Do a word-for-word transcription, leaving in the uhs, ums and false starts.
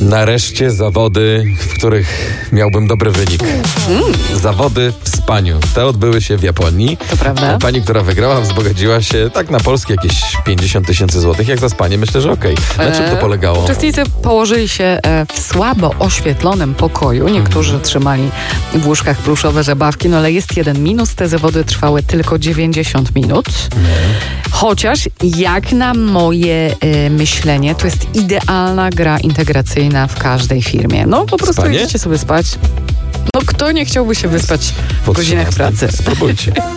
Nareszcie zawody, w których miałbym dobry wynik. Mm. Zawody w spaniu. Te odbyły się w Japonii. To prawda. Pani, która wygrała, wzbogaciła się tak na polskie jakieś pięćdziesiąt tysięcy złotych. Jak za spanie, myślę, że okej. Okay. Na czym to polegało? Uczestnicy położyli się w słabo oświetlonym pokoju. Niektórzy mm. trzymali w łóżkach pluszowe zabawki, no ale jest jeden minus. Te zawody trwały tylko dziewięćdziesiąt minut. Mm. Chociaż jak na moje y, myślenie, to jest idealna gra integracyjna w każdej firmie. No po prostu Spanie? idziecie sobie spać. No kto nie chciałby się wyspać w godzinach pracy? Spróbujcie.